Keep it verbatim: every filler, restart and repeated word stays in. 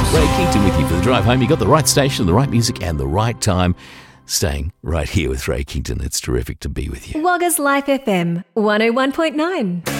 Ray Kington with you for the drive home. You got the right station, the right music and the right time. Staying right here with Ray Kington. It's terrific to be with you. Wagga's Life F M, one oh one point nine.